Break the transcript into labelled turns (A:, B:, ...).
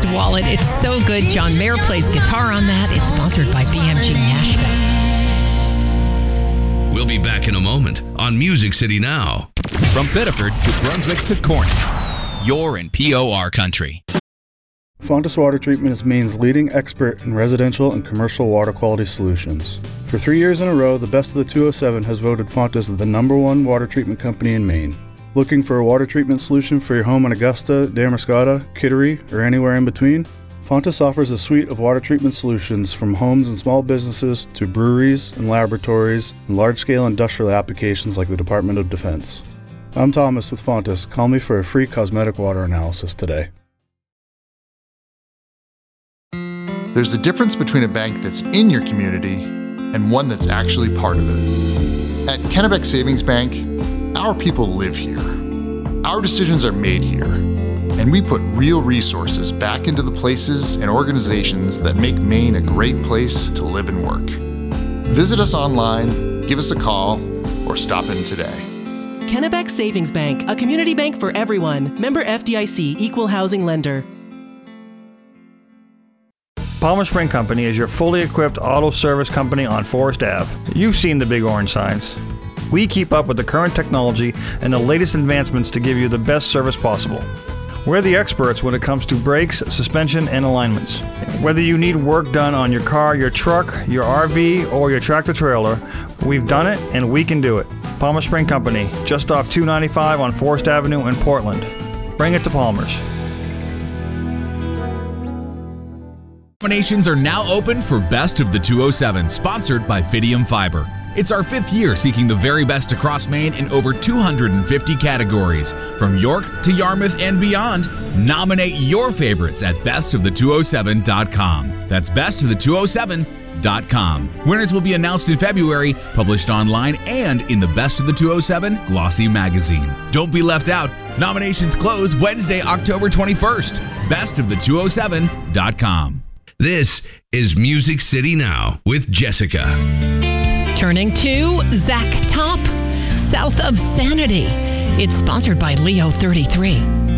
A: wallet. It's so good. John Mayer plays guitar on that. It's sponsored by BMG Nashville.
B: We'll be back in a moment on Music City Now.
C: From Biddeford to Brunswick to Corning, you're in POR country.
D: Fontis Water Treatment is Maine's leading expert in residential and commercial water quality solutions. For 3 years in a row, the Best of the 207 has voted Fontis the #1 water treatment company in Maine. Looking for a water treatment solution for your home in Augusta, Damariscotta, Kittery, or anywhere in between? Fontis offers a suite of water treatment solutions from homes and small businesses to breweries and laboratories and large-scale industrial applications like the Department of Defense. I'm Thomas with Fontis. Call me for a free cosmetic water analysis today.
E: There's a difference between a bank that's in your community and one that's actually part of it. At Kennebec Savings Bank, our people live here. Our decisions are made here, and we put real resources back into the places and organizations that make Maine a great place to live and work. Visit us online, give us a call, or stop in today.
F: Kennebec Savings Bank, a community bank for everyone. Member FDIC, Equal Housing Lender.
G: Palmer Spring Company is your fully equipped auto service company on Forest Ave. You've seen the big orange signs. We keep up with the current technology and the latest advancements to give you the best service possible. We're the experts when it comes to brakes, suspension, and alignments. Whether you need work done on your car, your truck, your RV, or your tractor-trailer, we've done it and we can do it. Palmer Spring Company, just off 295 on Forest Avenue in Portland. Bring it to Palmer's.
H: Nominations are now open for Best of the 207, sponsored by Fidium Fiber. It's our 5th year seeking the very best across Maine in over 250 categories. From York to Yarmouth and beyond, nominate your favorites at bestofthe207.com. That's bestofthe207.com. Winners will be announced in February, published online and in the Best of the 207 Glossy magazine. Don't be left out. Nominations close Wednesday, October 21st. Bestofthe207.com.
B: This is Music City Now with Jessica.
A: Turning to Zach Top, South of Sanity. It's sponsored by Leo 33.